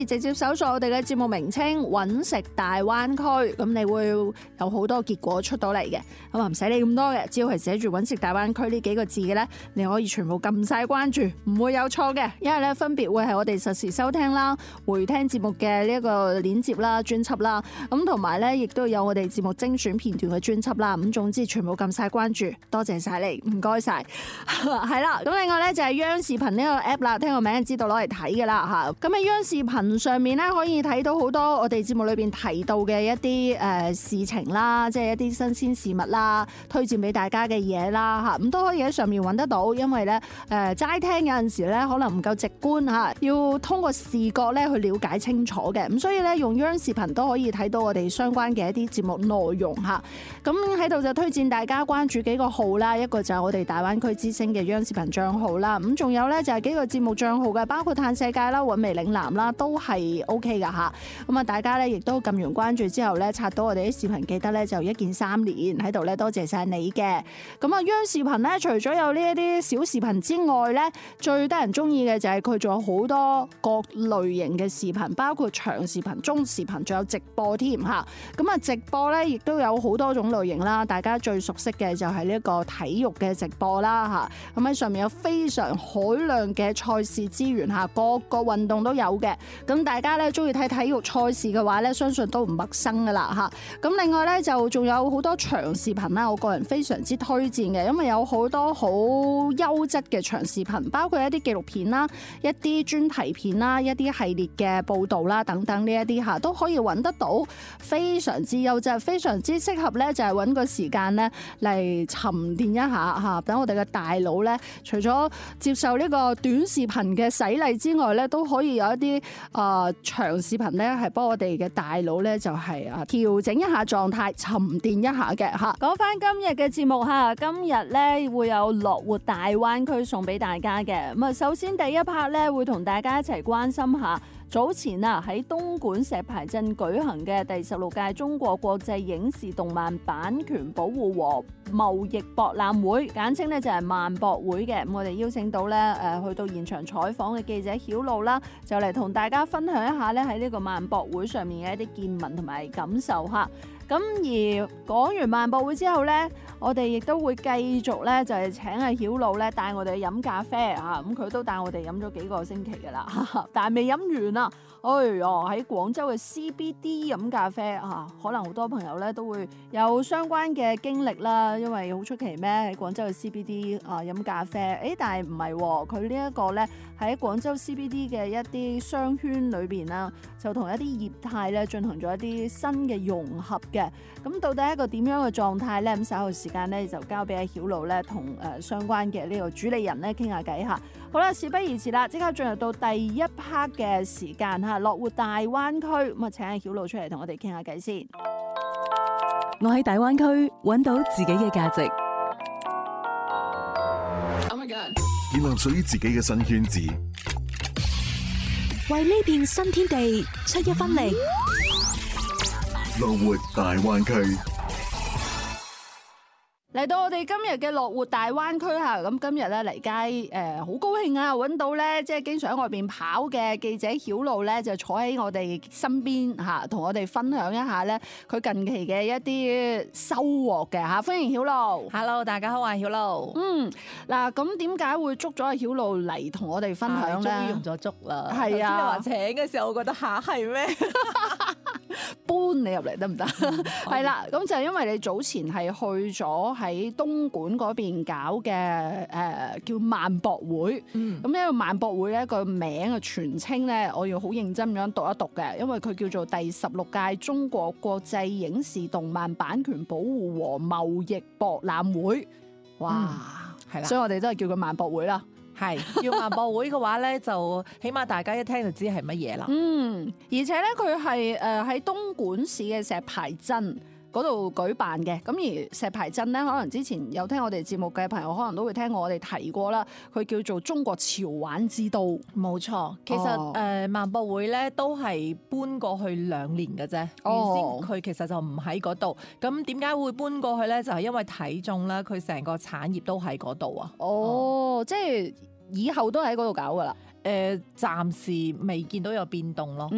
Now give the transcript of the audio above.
直接搜索我哋嘅節目名稱揾食大灣區，咁你會有好多結果出到嚟嘅，咁啊唔使理咁多嘅，只要係寫住揾食大灣區呢幾個字嘅咧，你可以全部撳晒關注，唔會有錯嘅，因為咧分別會係我哋實時收聽啦、回聽節目嘅呢一個鏈接啦、專輯啦，咁同埋咧亦都有我哋節目精選片段嘅專輯啦，咁總之全部撳晒關注，多謝晒你，唔該晒，係啦，咁另外咧就係央視頻呢個 app 啦，聽個名就知道攞嚟睇嘅啦吓，咁喺央視頻上面咧可以睇到好多我哋節目裏邊提到嘅一啲事情啦，即係一啲新鮮事物啦，推薦俾大家嘅嘢啦吓，咁都可以喺上面揾得到。因為咧齋聽有陣時咧可能唔夠直觀吓，要通過視覺咧去了解清楚嘅。咁所以咧用央視頻都可以睇到我哋相關嘅一啲節目內容吓。咁喺度就推薦大家關注幾個號啦，一個就係我哋大灣區之聲嘅央視頻賬號啦。咁仲有咧就係幾個節目賬號嘅，包括嘆世界啦、韻味嶺南啦，都係 OK 噶吓。咁啊，大家咧亦都撳完關注之後咧，刷到我哋啲視頻，記得咧就一鍵3連喺度咧，多謝晒你嘅。咁啊，央視頻咧除咗有呢一啲小視頻之外咧，最得人中意嘅就係佢仲有好多各類型嘅視頻，包括長視頻、中視頻，仲有直播添吓。咁啊，直播咧亦都有好多種類型啦，大家最熟悉嘅就係呢一個體育嘅直播啦吓。咁喺上面有非常海量嘅賽事資源吓，各個運動都有嘅。咁大家咧中意睇體育賽事嘅話咧，相信都唔陌生噶啦吓。咁另外咧就仲有好多長視頻啦，我個人非常之推薦嘅，因為有好多好優質嘅長視頻，包括一啲紀錄片啦、一啲專題片啦、一啲系列嘅報道啦等等呢一啲吓，都可以揾得到，非常之優質，非常之適合咧就係揾個時間咧嚟沉澱一下吓，等我哋嘅大腦咧，除咗接受呢個短視頻嘅洗禮之外咧，都可以有一啲長視頻咧係幫我哋嘅大腦咧就係調整一下狀態，沉澱一下嘅吓。講翻今日嘅節目吓，今日咧會有樂活大灣區送俾大家嘅。咁啊，首先第一 part 咧會同大家一齊關心下早前喺東莞石牌鎮舉行嘅第16屆中國國際影視動漫版權保護和貿易博覽會，簡稱咧就係萬博會嘅。咁我哋邀請到咧去到現場採訪嘅記者曉露啦，就嚟同大家分享一下咧喺呢個萬博會上面嘅一啲見聞同埋感受吓。咁而講完萬博會之後咧，我哋亦都會繼續咧就係請阿曉露咧帶我哋去飲咖啡吓，咁佢都帶我哋飲咗幾個星期噶啦，但係未飲完啊！哎喲，喺廣州嘅 CBD 飲咖啡啊，可能好多朋友咧都會有相關嘅經歷啦，因為好出奇咩喺廣州嘅 CBD 飲咖啡，但係唔係，佢呢一個咧喺廣州 CBD 嘅一啲商圈裏邊啦，就同一啲業態咧進行咗一啲新嘅融合嘅。咁到底係一個點樣嘅狀態咧？咁稍後時間咧就交俾阿曉露咧同相關嘅呢個主理人咧傾下偈吓。好啦，事不宜遲啦，即刻進入到第一 part 嘅時間吓，樂活大灣區，咁啊，請阿曉露出嚟同我哋傾下偈先。 我喺大灣區揾到自己嘅價值， 建立屬於自己嘅新圈子， 為呢片新天地出一分力。 樂活大灣區。 嚟到我哋今日嘅樂活大灣區吓，咁今日咧嚟街好高興啊！揾到咧即係經常喺外邊跑嘅記者曉露咧，就坐喺我哋身邊吓，同我哋分享一下咧佢近期嘅一啲收穫嘅吓。歡迎曉露。 Hello， 大家好啊，曉露。 嗱，咁點解會捉咗阿曉露嚟同我哋分享咧？ 終於用咗捉啦。 係啊， 你話請嘅時候，我覺得吓係咩？ 搬你入嚟得唔得？係啦，咁就係因為你早前係去咗喺東莞嗰邊搞嘅叫萬博會。咁呢個萬博會咧個名嘅全稱咧，我要好認真咁樣讀一讀嘅，因為佢叫做第16屆中國國際影視動漫版權保護和貿易博覽會。哇，係啦，所以我哋都係叫佢萬博會啦。 係叫萬博會嘅話咧，就起碼大家一聽就知係乜嘢啦。 而且咧佢係喺東莞市嘅石牌鎮嗰度舉辦嘅。咁而石牌鎮咧，可能之前有聽我哋節目嘅朋友，可能都會聽過我哋提過啦。佢叫做中國潮玩之都。冇錯， 其實萬博會咧都係搬過去2年嘅啫。原先佢其實就唔喺嗰度。咁點解會搬過去咧？就係因為睇中啦，佢成個產業都喺嗰度啊。 即係以後都喺嗰度搞噶啦。 暫時未見到有變動咯。